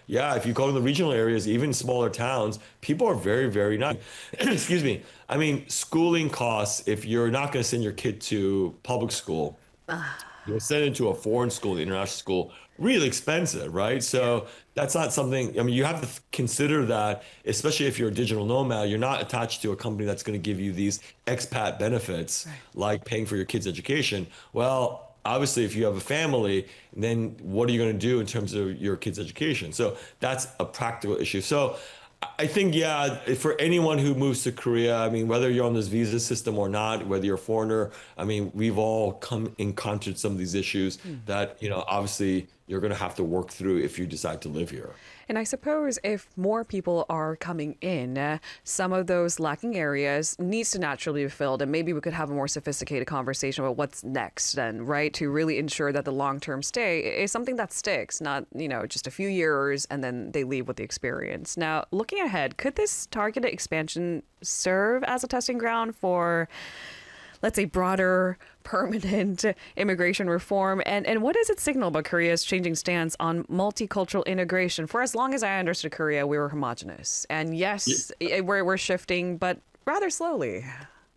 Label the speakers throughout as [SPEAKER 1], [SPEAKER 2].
[SPEAKER 1] yeah, if you go to the regional areas, even smaller towns, people are very, very nice. Excuse me. I mean, schooling costs, if you're not going to send your kid to public school, you'll send it to a foreign school, the international school, really expensive, right?
[SPEAKER 2] Yeah.
[SPEAKER 1] So that's not something, I mean, you have to consider that, especially if you're a digital nomad, you're not attached to a company that's going to give you these expat benefits,
[SPEAKER 2] Right.
[SPEAKER 1] like paying for your kids' education. Well, obviously, if you have a family, then what are you going to do in terms of your kids' education? So that's a practical issue. So I think, yeah, for anyone who moves to Korea, I mean, whether you're on this visa system or not, whether you're a foreigner, I mean, we've all come encountered some of these issues that, obviously you're going to have to work through if you decide to live here.
[SPEAKER 2] And I suppose if more people are coming in, some of those lacking areas needs to naturally be filled, and maybe we could have a more sophisticated conversation about what's next then, right? To really ensure that the long-term stay is something that sticks, not, just a few years and then they leave with the experience. Now, looking ahead, could this targeted expansion serve as a testing ground for, let's say, broader permanent immigration reform? And what does it signal about Korea's changing stance on multicultural integration? For as long as I understood Korea, we were homogenous. And yes, we're shifting, but rather slowly.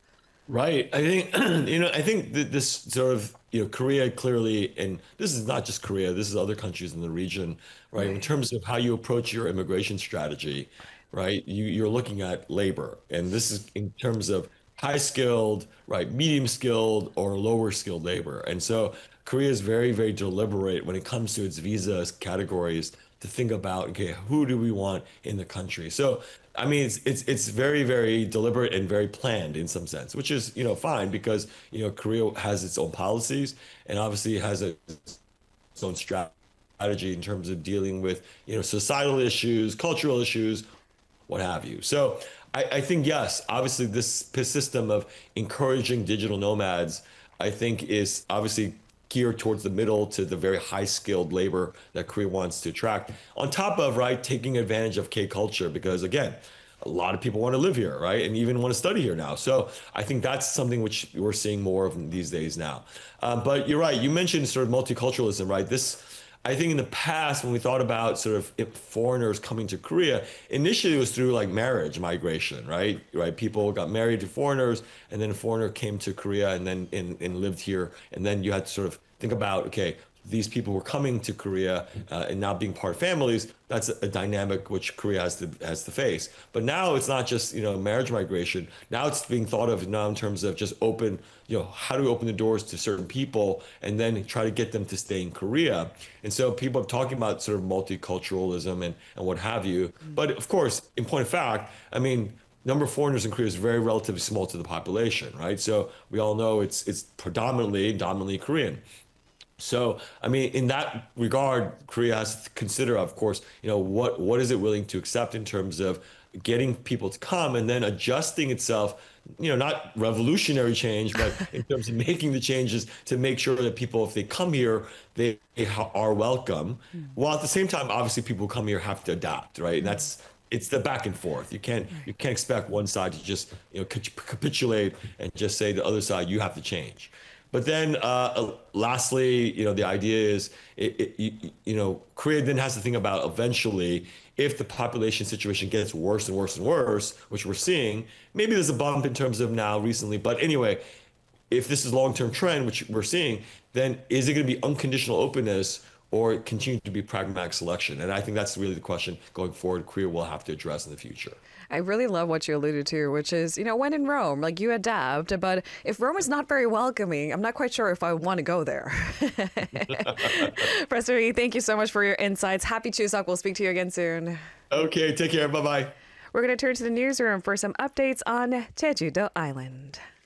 [SPEAKER 1] Right. I think, I think that this sort of, Korea clearly, and this is not just Korea, this is other countries in the region, right? In
[SPEAKER 2] Right.
[SPEAKER 1] terms of how you approach your immigration strategy, right? You're looking at labor, and this is in terms of high skilled, right, medium skilled, or lower skilled labor. And so Korea is very, very deliberate when it comes to its visa categories to think about, okay, who do we want in the country? So, I mean, it's very, very deliberate and very planned in some sense, which is, fine because, Korea has its own policies and obviously has its own strategy in terms of dealing with, societal issues, cultural issues, what have you. So I think, yes, obviously this system of encouraging digital nomads, I think is obviously geared towards the middle to the very high skilled labor that Korea wants to attract. On top of, right, taking advantage of K culture, because again, a lot of people want to live here, right? And even want to study here now. So I think that's something which we're seeing more of these days now. But you're right. You mentioned sort of multiculturalism, right? I think in the past, when we thought about sort of foreigners coming to Korea, initially it was through like marriage migration, right? Right. People got married to foreigners, and then a foreigner came to Korea and then and lived here. And then you had to sort of think about, okay, these people were coming to Korea and now being part of families. That's a dynamic which Korea has to face. But now it's not just marriage migration. Now it's being thought of now in terms of just open, how do we open the doors to certain people and then try to get them to stay in Korea. And so people are talking about sort of multiculturalism and what have you. But of course, in point of fact, I mean, number of foreigners in Korea is very relatively small to the population, right? So we all know it's dominantly Korean. So, I mean, in that regard, Korea has to consider, of course, what is it willing to accept in terms of getting people to come and then adjusting itself, not revolutionary change, but in terms of making the changes to make sure that people, if they come here, they are welcome. While at the same time, obviously, people who come here have to adapt, right? And it's the back and forth. You can't expect one side to just capitulate and just say the other side you have to change. But then, lastly, the idea is, Korea then has to think about eventually if the population situation gets worse and worse and worse, which we're seeing. Maybe there's a bump in terms of now recently, but anyway, if this is long-term trend, which we're seeing, then is it going to be unconditional openness or continue to be pragmatic selection? And I think that's really the question going forward. Korea will have to address in the future.
[SPEAKER 2] I really love what you alluded to, which is, when in Rome, like you adapt, but if Rome is not very welcoming, I'm not quite sure if I want to go there. Professor Lee, thank you so much for your insights. Happy Chuseok. We'll speak to you again soon.
[SPEAKER 1] Okay, take care. Bye bye.
[SPEAKER 2] We're going to turn to the newsroom for some updates on Jeju-do Island.